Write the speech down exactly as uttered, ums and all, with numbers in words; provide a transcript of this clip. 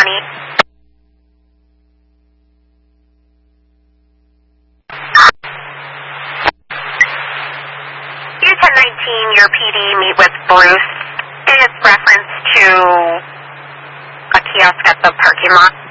twenty. U ten nineteen, your P D, meet with Bruce. It is reference to a kiosk at the parking lot.